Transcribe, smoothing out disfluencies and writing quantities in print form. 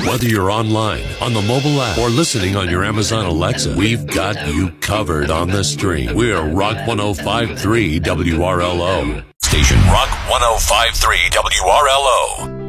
Whether you're online, on the mobile app, or listening on your Amazon Alexa, we've got you covered on the stream. We're Rock 105.3 WRLO. Station Rock 105.3 WRLO.